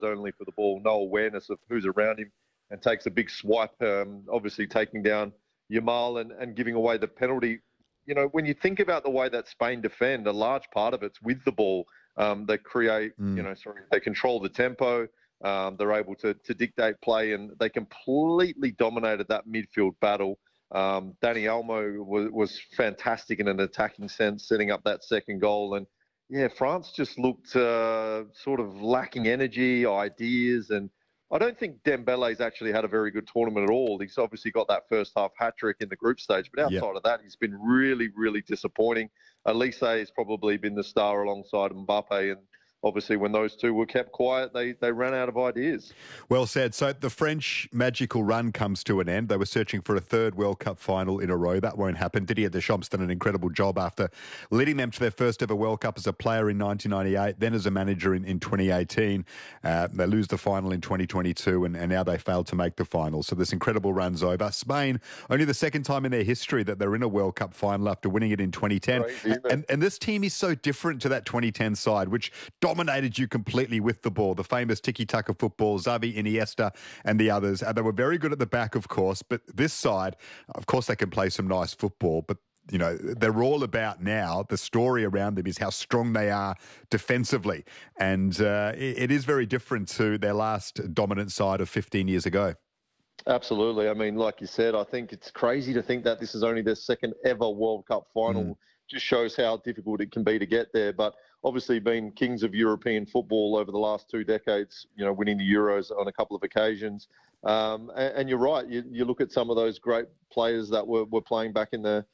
only for the ball, no awareness of who's around him, and takes a big swipe, obviously taking down Yamal and giving away the penalty. You know, when you think about the way that Spain defend, a large part of it's with the ball. They create, they control the tempo. They're able to dictate play, and they completely dominated that midfield battle. Dani Olmo was fantastic in an attacking sense, setting up that second goal. And, yeah, France just looked sort of lacking energy, ideas, and I don't think Dembele's actually had a very good tournament at all. He's obviously got that first half hat-trick in the group stage, but outside of that, he's been really, really disappointing. Elise has probably been the star alongside Mbappe, and obviously when those two were kept quiet, they ran out of ideas. Well said. So the French magical run comes to an end. They were searching for a third World Cup final in a row. That won't happen. Didier Deschamps done an incredible job after leading them to their first ever World Cup as a player in 1998, then as a manager in 2018. They lose the final in 2022, and now they failed to make the final. So this incredible run's over. Spain, only the second time in their history that they're in a World Cup final after winning it in 2010. Crazy, and this team is so different to that 2010 side, which dominated you completely with the ball. The famous tiki-taka football, Xavi, Iniesta and the others. They were very good at the back, of course, but this side, of course, they can play some nice football, but you know, they're all about now, the story around them is how strong they are defensively. And it is very different to their last dominant side of 15 years ago. Absolutely. I mean, like you said, I think it's crazy to think that this is only their second ever World Cup final. Just shows how difficult it can be to get there. But obviously being kings of European football over the last 2 decades, you know, winning the Euros on a couple of occasions. And you're right. You look at some of those great players that were playing back in the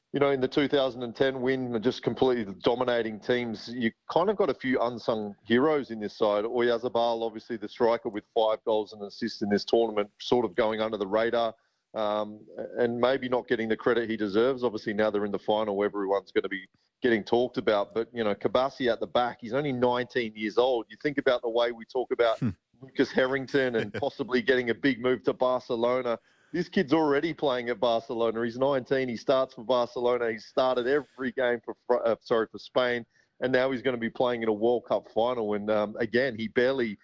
2010 win, just completely dominating teams. You kind of got a few unsung heroes in this side. Oyarzabal, obviously the striker with 5 goals and assists in this tournament, sort of going under the radar. And maybe not getting the credit he deserves. Obviously, now they're in the final, everyone's going to be getting talked about. But, you know, Kabassi at the back, he's only 19 years old. You think about the way we talk about Lucas Harrington and possibly getting a big move to Barcelona. This kid's already playing at Barcelona. He's 19. He starts for Barcelona. He's started every game for Spain. And now he's going to be playing in a World Cup final. And, again, he barely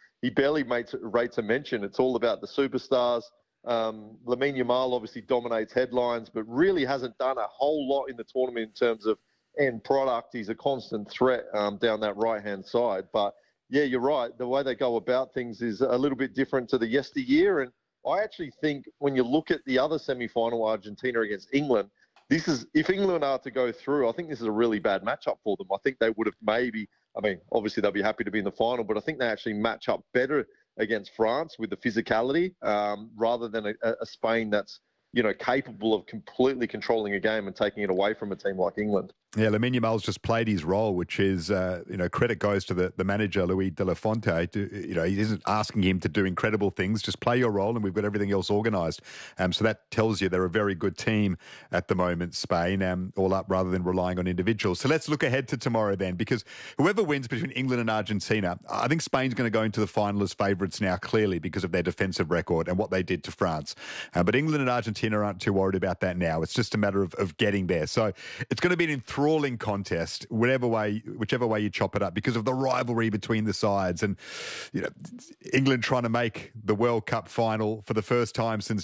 rates a mention. It's all about the superstars. Lamine Yamal obviously dominates headlines, but really hasn't done a whole lot in the tournament in terms of end product. He's a constant threat down that right-hand side. But, yeah, you're right. The way they go about things is a little bit different to the yesteryear. And I actually think when you look at the other semi-final, Argentina against England, if England are to go through, I think this is a really bad matchup for them. I think they would have obviously they'll be happy to be in the final, but I think they actually match up better against France with the physicality rather than a Spain that's, you know, capable of completely controlling a game and taking it away from a team like England. Yeah, Lamine Yamal's just played his role, which is, credit goes to the manager, Luis de la Fonte. He isn't asking him to do incredible things, just play your role and we've got everything else organised. So that tells you they're a very good team at the moment, Spain, all up rather than relying on individuals. So let's look ahead to tomorrow then, because whoever wins between England and Argentina, I think Spain's going to go into the final as favourites now, clearly, because of their defensive record and what they did to France. But England and Argentina aren't too worried about that now. It's just a matter of getting there. So it's going to be an enthralling contest, whichever way you chop it up, because of the rivalry between the sides. And, you know, England trying to make the World Cup final for the first time since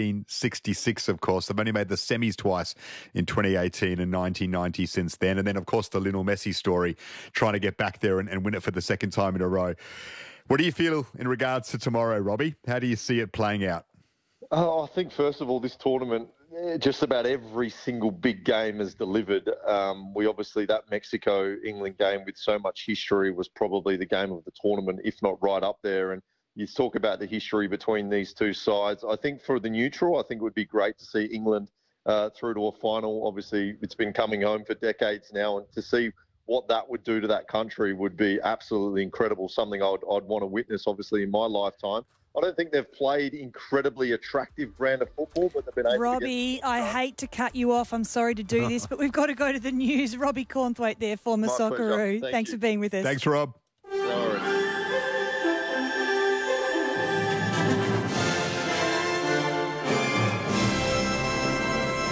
1966, of course. They've only made the semis twice in 2018 and 1990 since then. And then, of course, the Lionel Messi story, trying to get back there and win it for the second time in a row. What do you feel in regards to tomorrow, Robbie? How do you see it playing out? I think, first of all, this tournament, just about every single big game has delivered. That Mexico-England game with so much history was probably the game of the tournament, if not right up there. And you talk about the history between these two sides. I think for the neutral, I think it would be great to see England through to a final. Obviously, it's been coming home for decades now, and to see what that would do to that country would be absolutely incredible, something I'd want to witness, obviously, in my lifetime. I don't think they've played incredibly attractive brand of football, but they've been able Robbie, to I hate to cut you off. I'm sorry to do this, but we've got to go to the news. Robbie Cornthwaite there, former My Socceroo. pleasure. Thanks for being with us. Thanks, Rob. ABC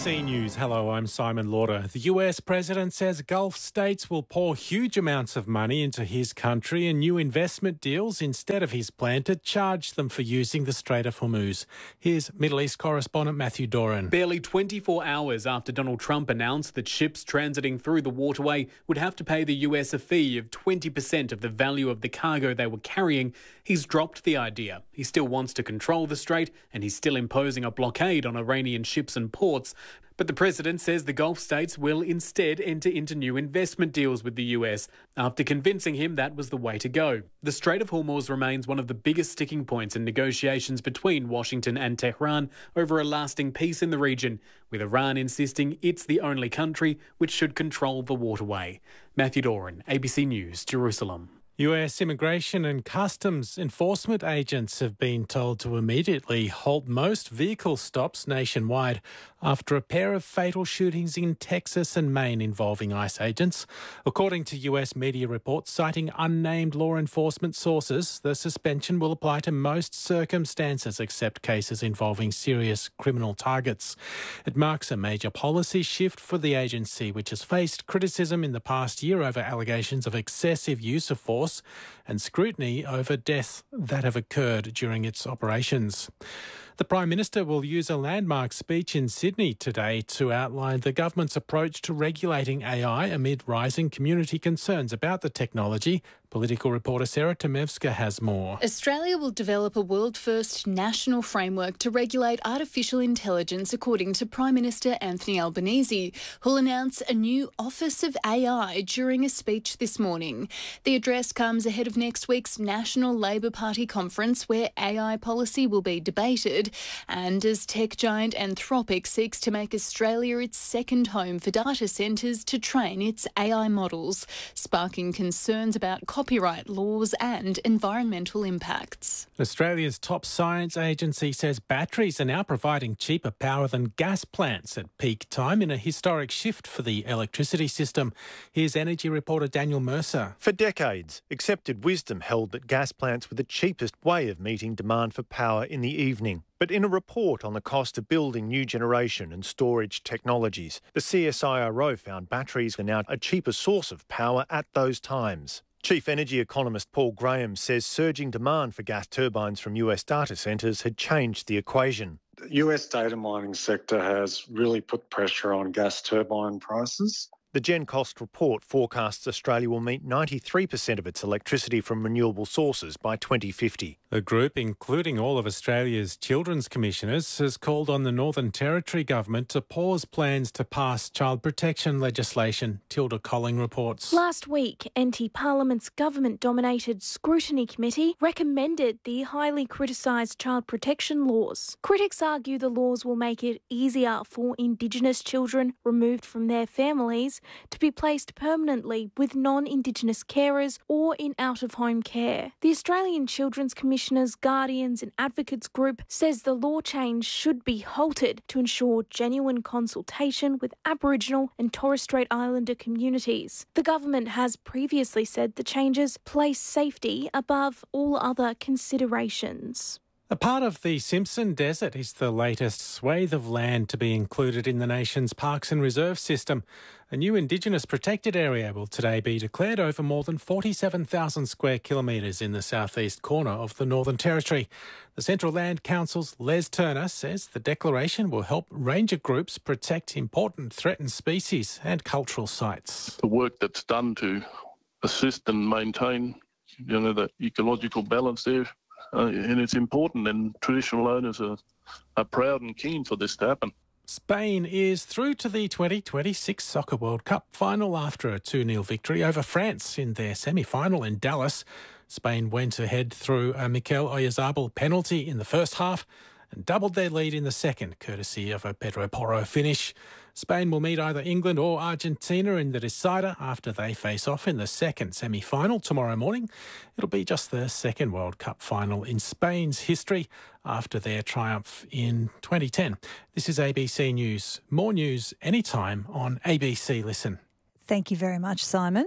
ABC News. Hello, I'm Simon Lauder. The US president says Gulf states will pour huge amounts of money into his country in new investment deals instead of his plan to charge them for using the Strait of Hormuz. Here's Middle East correspondent Matthew Doran. Barely 24 hours after Donald Trump announced that ships transiting through the waterway would have to pay the US a fee of 20% of the value of the cargo they were carrying, he's dropped the idea. He still wants to control the strait, and he's still imposing a blockade on Iranian ships and ports. But the president says the Gulf states will instead enter into new investment deals with the US after convincing him that was the way to go. The Strait of Hormuz remains one of the biggest sticking points in negotiations between Washington and Tehran over a lasting peace in the region, with Iran insisting it's the only country which should control the waterway. Matthew Doran, ABC News, Jerusalem. US immigration and customs enforcement agents have been told to immediately halt most vehicle stops nationwide after a pair of fatal shootings in Texas and Maine involving ICE agents. According to US media reports citing unnamed law enforcement sources, the suspension will apply to most circumstances except cases involving serious criminal targets. It marks a major policy shift for the agency, which has faced criticism in the past year over allegations of excessive use of force and scrutiny over deaths that have occurred during its operations. The Prime Minister will use a landmark speech in Sydney today to outline the government's approach to regulating AI amid rising community concerns about the technology. Political reporter Sarah Temevska has more. Australia will develop a world-first national framework to regulate artificial intelligence, according to Prime Minister Anthony Albanese, who'll announce a new Office of AI during a speech this morning. The address comes ahead of next week's National Labor Party conference, where AI policy will be debated, and as tech giant Anthropic seeks to make Australia its second home for data centres to train its AI models, sparking concerns about copyright laws and environmental impacts. Australia's top science agency says batteries are now providing cheaper power than gas plants at peak time in a historic shift for the electricity system. Here's energy reporter Daniel Mercer. For decades, accepted wisdom held that gas plants were the cheapest way of meeting demand for power in the evening. But in a report on the cost of building new generation and storage technologies, the CSIRO found batteries are now a cheaper source of power at those times. Chief energy economist Paul Graham says surging demand for gas turbines from US data centres had changed the equation. The US data mining sector has really put pressure on gas turbine prices. The GenCost report forecasts Australia will meet 93% of its electricity from renewable sources by 2050. The group, including all of Australia's children's commissioners, has called on the Northern Territory government to pause plans to pass child protection legislation. Tilda Colling reports. Last week, Anti-Parliament's government-dominated Scrutiny Committee recommended the highly criticised child protection laws. Critics argue the laws will make it easier for Indigenous children removed from their families to be placed permanently with non-Indigenous carers or in out-of-home care. The Australian Children's Commissioners, Guardians and Advocates Group says the law change should be halted to ensure genuine consultation with Aboriginal and Torres Strait Islander communities. The government has previously said the changes place safety above all other considerations. A part of the Simpson Desert is the latest swathe of land to be included in the nation's Parks and Reserve system. A new Indigenous protected area will today be declared over more than 47,000 square kilometres in the southeast corner of the Northern Territory. The Central Land Council's Les Turner says the declaration will help ranger groups protect important threatened species and cultural sites. The work that's done to assist and maintain, the ecological balance there. And it's important, and traditional owners are proud and keen for this to happen. Spain is through to the 2026 Soccer World Cup final after a 2-0 victory over France in their semi-final in Dallas. Spain went ahead through a Mikel Oyarzabal penalty in the first half and doubled their lead in the second, courtesy of a Pedro Porro finish. Spain will meet either England or Argentina in the decider after they face off in the second semi-final tomorrow morning. It'll be just the second World Cup final in Spain's history after their triumph in 2010. This is ABC News. More news anytime on ABC Listen. Thank you very much, Simon.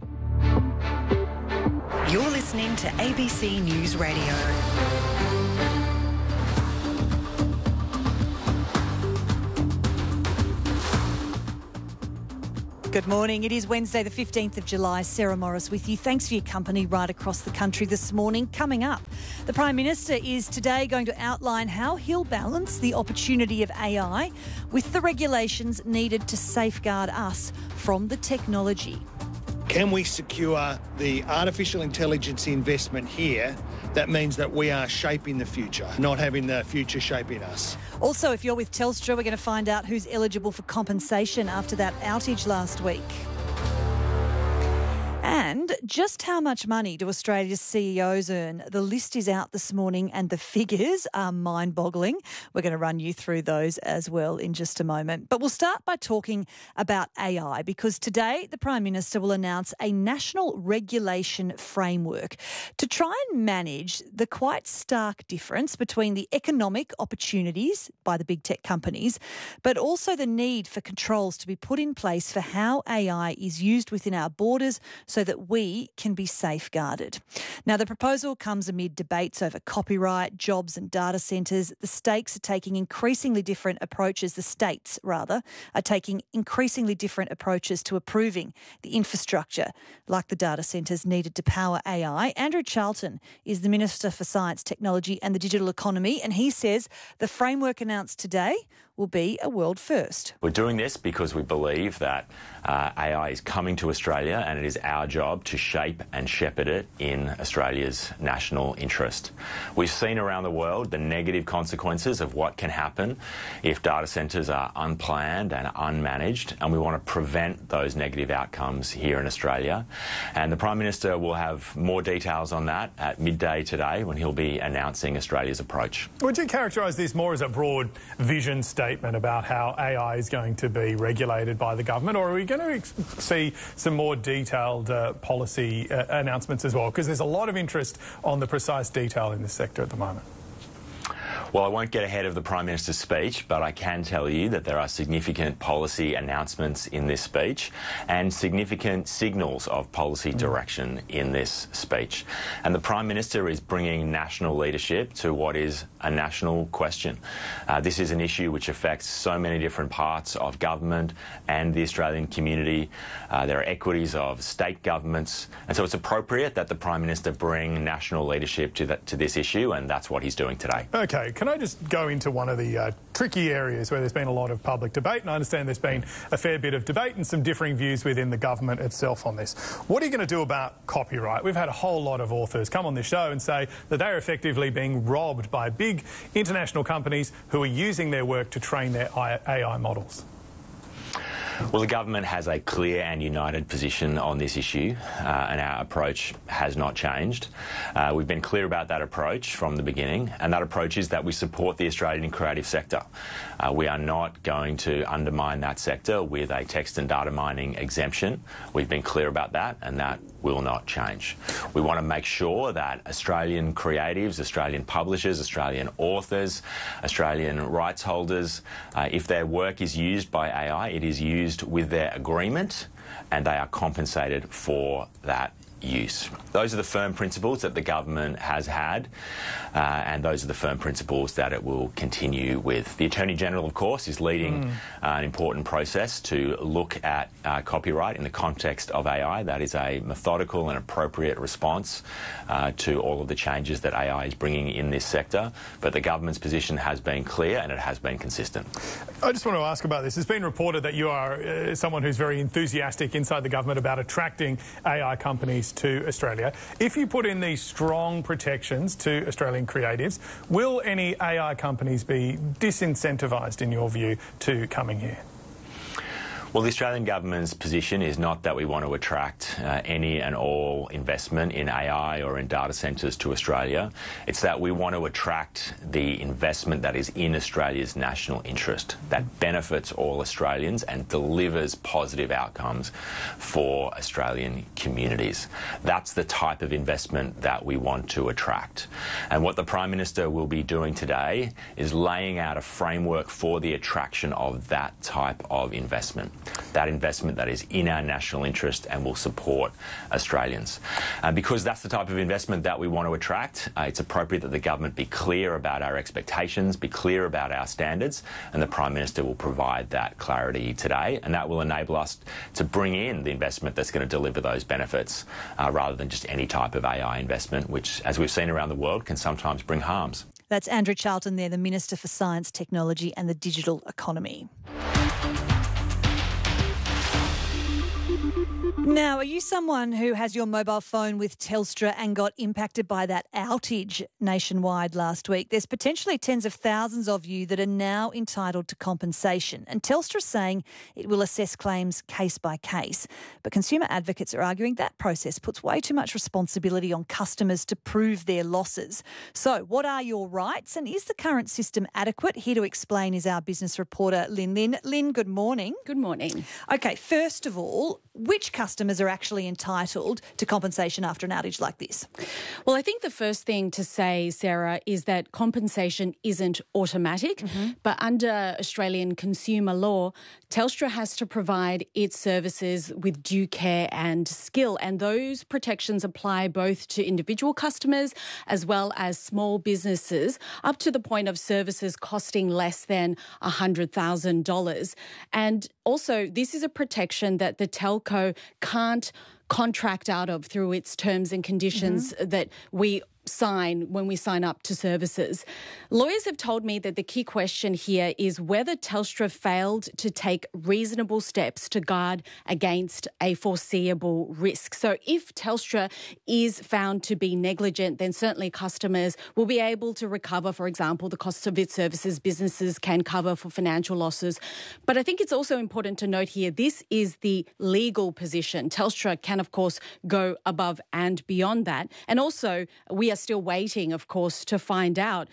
You're listening to ABC News Radio. Good morning. It is Wednesday, the 15th of July. Sarah Morris with you. Thanks for your company right across the country this morning. Coming up, the Prime Minister is today going to outline how he'll balance the opportunity of AI with the regulations needed to safeguard us from the technology. Can we secure the artificial intelligence investment here? That means that we are shaping the future, not having the future shaping us. Also, if you're with Telstra, we're going to find out who's eligible for compensation after that outage last week. And just how much money do Australia's CEOs earn? The list is out this morning and the figures are mind-boggling. We're going to run you through those as well in just a moment. But we'll start by talking about AI because today the Prime Minister will announce a national regulation framework to try and manage the quite stark difference between the economic opportunities by the big tech companies, but also the need for controls to be put in place for how AI is used within our borders so that we can be safeguarded. Now, the proposal comes amid debates over copyright, jobs and data centres. The states are taking increasingly different approaches to approving the infrastructure, like the data centres needed to power AI. Andrew Charlton is the Minister for Science, Technology and the Digital Economy, and he says the framework announced today will be a world first. We're doing this because we believe that AI is coming to Australia and it is our job to shape and shepherd it in Australia's national interest. We've seen around the world the negative consequences of what can happen if data centres are unplanned and unmanaged, and we want to prevent those negative outcomes here in Australia. And the Prime Minister will have more details on that at midday today when he'll be announcing Australia's approach. Would you characterise this more as a broad vision statement about how AI is going to be regulated by the government, or are we going to see some more detailed policy announcements as well? Because there's a lot of interest on the precise detail in this sector at the moment. Well, I won't get ahead of the Prime Minister's speech, but I can tell you that there are significant policy announcements in this speech and significant signals of policy direction in this speech. And the Prime Minister is bringing national leadership to what is a national question. This is an issue which affects so many different parts of government and the Australian community. There are equities of state governments, and so it's appropriate that the Prime Minister bring national leadership to this issue, and that's what he's doing today. OK, can I just go into one of the tricky areas where there's been a lot of public debate, and I understand there's been a fair bit of debate and some differing views within the government itself on this. What are you going to do about copyright? We've had a whole lot of authors come on this show and say that they're effectively being robbed by big international companies who are using their work to train their AI models. Well, the government has a clear and united position on this issue, and our approach has not changed. We've been clear about that approach from the beginning, and that approach is that we support the Australian creative sector. We are not going to undermine that sector with a text and data mining exemption. We've been clear about that, and that will not change. We want to make sure that Australian creatives, Australian publishers, Australian authors, Australian rights holders, if their work is used by AI, it is used with their agreement and they are compensated for that use. Those are the firm principles that the government has had, and those are the firm principles that it will continue with. The Attorney-General, of course, is leading an important process to look at copyright in the context of AI. That is a methodical and appropriate response to all of the changes that AI is bringing in this sector. But the government's position has been clear and it has been consistent. I just want to ask about this. It's been reported that you are someone who's very enthusiastic inside the government about attracting AI companies to Australia. If you put in these strong protections to Australian creatives, will any AI companies be disincentivised, in your view, to coming here? Well, the Australian government's position is not that we want to attract any and all investment in AI or in data centres to Australia. It's that we want to attract the investment that is in Australia's national interest, that benefits all Australians and delivers positive outcomes for Australian communities. That's the type of investment that we want to attract. And what the Prime Minister will be doing today is laying out a framework for the attraction of that type of investment. that investment that is in our national interest and will support Australians. Because that's the type of investment that we want to attract, it's appropriate that the government be clear about our expectations, be clear about our standards, and the Prime Minister will provide that clarity today, and that will enable us to bring in the investment that's going to deliver those benefits rather than just any type of AI investment, which, as we've seen around the world, can sometimes bring harms. That's Andrew Charlton there, the Minister for Science, Technology and the Digital Economy. Now, are you someone who has your mobile phone with Telstra and got impacted by that outage nationwide last week? There's potentially tens of thousands of you that are now entitled to compensation, and Telstra's saying it will assess claims case by case. But consumer advocates are arguing that process puts way too much responsibility on customers to prove their losses. So what are your rights, and is the current system adequate? Here to explain is our business reporter, Lynn. Lynn, good morning. Good morning. Okay, first of all, which customers are actually entitled to compensation after an outage like this? Well, I think the first thing to say, Sarah, is that compensation isn't automatic, but under Australian consumer law, Telstra has to provide its services with due care and skill, and those protections apply both to individual customers as well as small businesses, up to the point of services costing less than $100,000. And also, this is a protection that the telco can't contract out of through its terms and conditions that we sign when we sign up to services. Lawyers have told me that the key question here is whether Telstra failed to take reasonable steps to guard against a foreseeable risk. So if Telstra is found to be negligent, then certainly customers will be able to recover, for example, the costs of its services. Businesses can cover for financial losses. But I think it's also important to note here, this is the legal position. Telstra can, of course, go above and beyond that. And also, we are still waiting, of course, to find out,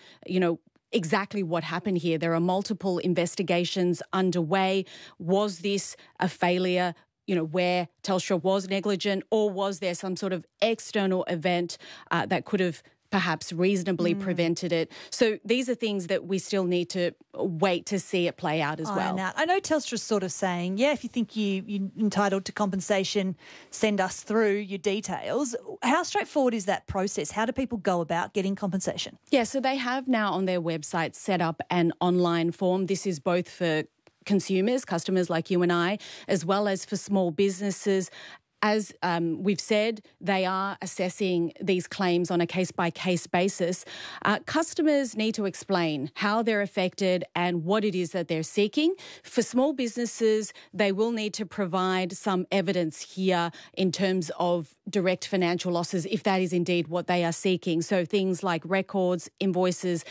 exactly what happened here. There are multiple investigations underway. Was this a failure, where Telstra was negligent, or was there some sort of external event that could have perhaps reasonably prevented it? So these are things that we still need to wait to see it play out as well. I know Telstra's sort of saying, if you think you're entitled to compensation, send us through your details. How straightforward is that process? How do people go about getting compensation? Yeah, so they have now on their website set up an online form. This is both for consumers, customers like you and I, as well as for small businesses. As we've said, they are assessing these claims on a case-by-case basis. Customers need to explain how they're affected and what it is that they're seeking. For small businesses, they will need to provide some evidence here in terms of direct financial losses, if that is indeed what they are seeking. So things like records, invoices,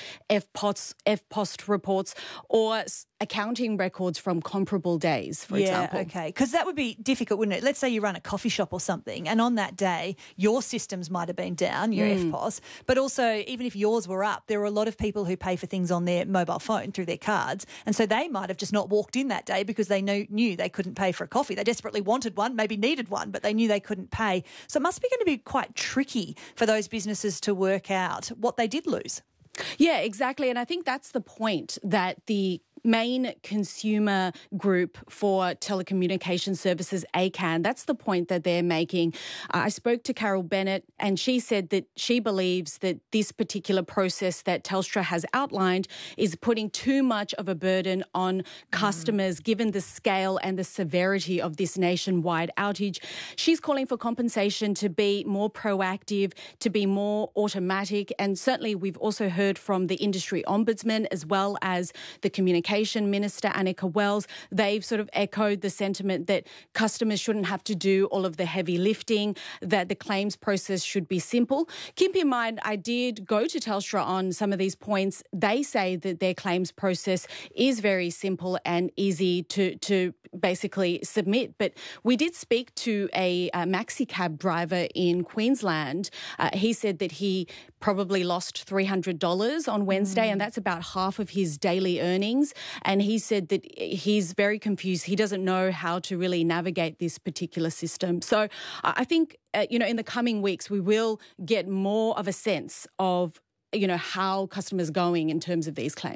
FPOS reports, or accounting records from comparable days, for example. Yeah, okay. Because that would be difficult, wouldn't it? Let's say you run a coffee shop or something, and on that day, your systems might have been down, your FPOS, but also, even if yours were up, there are a lot of people who pay for things on their mobile phone through their cards, and so they might have just not walked in that day because they knew they couldn't pay for a coffee. They desperately wanted one, maybe needed one, but they knew they couldn't pay. So it must be going to be quite tricky for those businesses to work out what they did lose. Yeah, exactly. And I think that's the point that the main consumer group for telecommunication services, ACAN, that's the point that they're making. I spoke to Carol Bennett, and she said that she believes that this particular process that Telstra has outlined is putting too much of a burden on customers, given the scale and the severity of this nationwide outage. She's calling for compensation to be more proactive, to be more automatic, and certainly we've also heard from the industry ombudsman as well as the communication Minister, Annika Wells. They've sort of echoed the sentiment that customers shouldn't have to do all of the heavy lifting, that the claims process should be simple. Keep in mind, I did go to Telstra on some of these points. They say that their claims process is very simple and easy to basically submit. But we did speak to a maxi cab driver in Queensland. He said that he probably lost $300 on Wednesday, and that's about half of his daily earnings. And he said that he's very confused. He doesn't know how to really navigate this particular system. So I think, in the coming weeks, we will get more of a sense of, how customers are going in terms of these claims.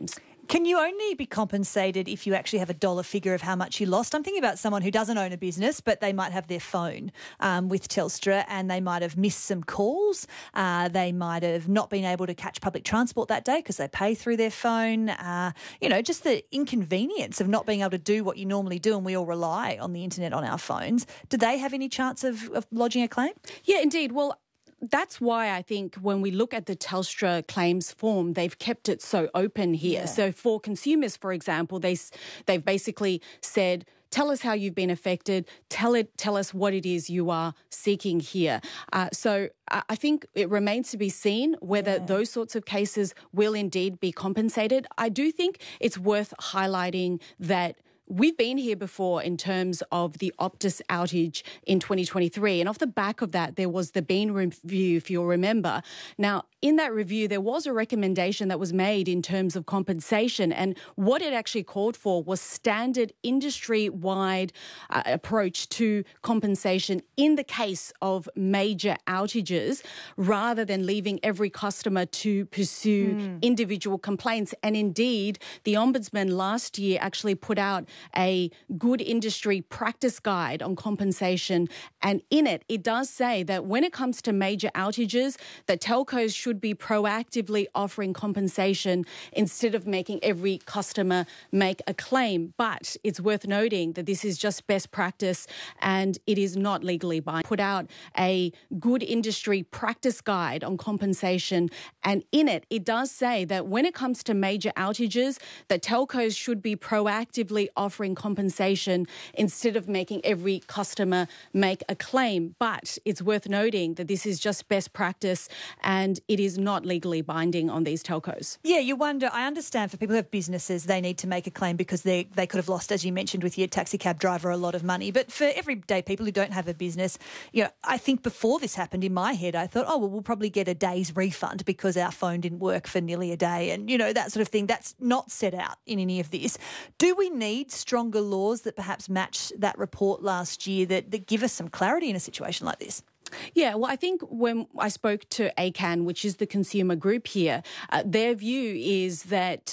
Can you only be compensated if you actually have a dollar figure of how much you lost? I'm thinking about someone who doesn't own a business, but they might have their phone with Telstra and they might have missed some calls. They might have not been able to catch public transport that day because they pay through their phone. Just the inconvenience of not being able to do what you normally do, and we all rely on the internet on our phones. Do they have any chance of lodging a claim? Yeah, indeed. Well, that's why I think when we look at the Telstra claims form, they've kept it so open here. Yeah. So for consumers, for example, they've basically said, tell us how you've been affected. Tell us what it is you are seeking here. So I think it remains to be seen whether those sorts of cases will indeed be compensated. I do think it's worth highlighting that we've been here before in terms of the Optus outage in 2023. And off the back of that, there was the Bean review, if you'll remember. Now, in that review, there was a recommendation that was made in terms of compensation. And what it actually called for was standard industry-wide approach to compensation in the case of major outages, rather than leaving every customer to pursue individual complaints. And indeed, the Ombudsman last year actually put out a good industry practice guide on compensation. And in it, it does say that when it comes to major outages, that telcos should be proactively offering compensation instead of making every customer make a claim. But it's worth noting that this is just best practice and it is not legally binding. Put out a good industry practice guide on compensation. And in it, it does say that when it comes to major outages, that telcos should be proactively offering compensation instead of making every customer make a claim. But it's worth noting that this is just best practice and it is not legally binding on these telcos. Yeah, you wonder, I understand for people who have businesses, they need to make a claim because they could have lost, as you mentioned with your taxi cab driver, a lot of money. But for everyday people who don't have a business, I think before this happened in my head, I thought, we'll probably get a day's refund because our phone didn't work for nearly a day and, that sort of thing. That's not set out in any of this. Do we need stronger laws that perhaps match that report last year that give us some clarity in a situation like this? Yeah, well, I think when I spoke to ACAN, which is the consumer group here, their view is that,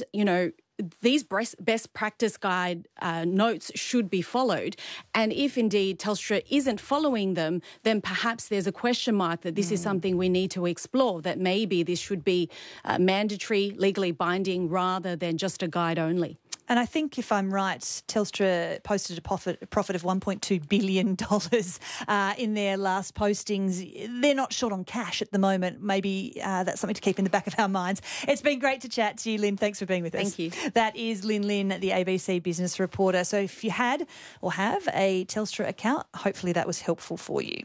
these best practice guide notes should be followed. And if indeed Telstra isn't following them, then perhaps there's a question mark that this is something we need to explore, that maybe this should be mandatory, legally binding, rather than just a guide only. And I think, if I'm right, Telstra posted a profit of $1.2 billion in their last postings. They're not short on cash at the moment. Maybe that's something to keep in the back of our minds. It's been great to chat to you, Lynn. Thanks for being with us. Thank you. That is Lynn Lynn, the ABC business reporter. So if you had or have a Telstra account, hopefully that was helpful for you.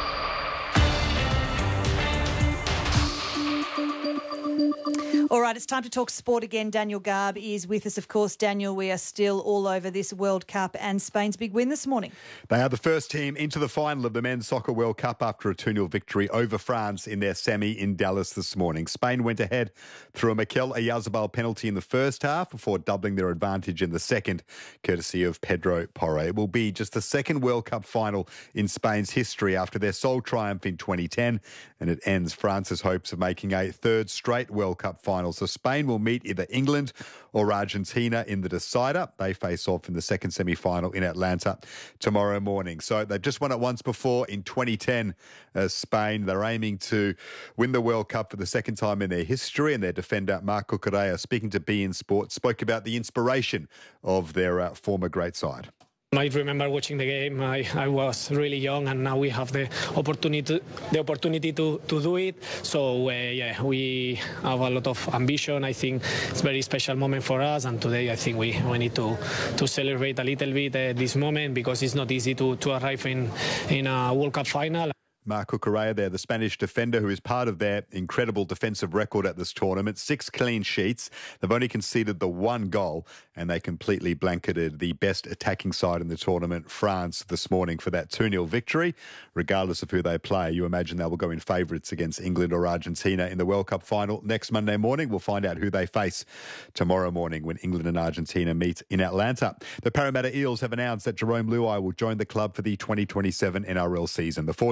All right, it's time to talk sport again. Daniel Garb is with us, of course. Daniel, we are still all over this World Cup and Spain's big win this morning. They are the first team into the final of the Men's Soccer World Cup after a 2-0 victory over France in their semi in Dallas this morning. Spain went ahead through a Mikel Oyarzabal penalty in the first half before doubling their advantage in the second, courtesy of Pedro Porro. It will be just the second World Cup final in Spain's history after their sole triumph in 2010, and it ends France's hopes of making a third straight World Cup final. So Spain will meet either England or Argentina in the decider. They face off in the second semi-final in Atlanta tomorrow morning. So they've just won it once before in 2010, Spain. They're aiming to win the World Cup for the second time in their history, and their defender, Marco Correa, speaking to beIN Sports, spoke about the inspiration of their former great side. I remember watching the game. I was really young, and now we have the opportunity to do it. So we have a lot of ambition. I think it's a very special moment for us, and today I think we need to celebrate a little bit this moment, because it's not easy to arrive in a World Cup final. Marco Correa there, the Spanish defender, who is part of their incredible defensive record at this tournament. 6 clean sheets. They've only conceded the 1 goal, and they completely blanketed the best attacking side in the tournament, France, this morning for that 2-0 victory. Regardless of who they play, you imagine they will go in favourites against England or Argentina in the World Cup final next Monday morning. We'll find out who they face tomorrow morning when England and Argentina meet in Atlanta. The Parramatta Eels have announced that Jerome Luai will join the club for the 2027 NRL season. The 4-time Premier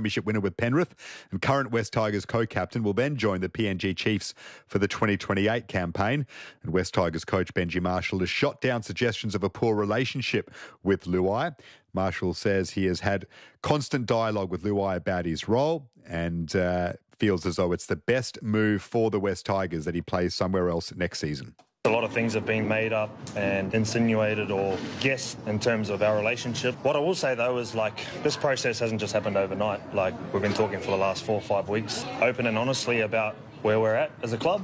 premiership winner with Penrith, and current West Tigers co-captain will then join the PNG Chiefs for the 2028 campaign. And West Tigers coach Benji Marshall has shot down suggestions of a poor relationship with Luai. Marshall says he has had constant dialogue with Luai about his role and feels as though it's the best move for the West Tigers that he plays somewhere else next season. A lot of things have been made up and insinuated or guessed in terms of our relationship. What I will say, though, is this process hasn't just happened overnight. We've been talking for the last 4 or 5 weeks, open and honestly about where we're at as a club.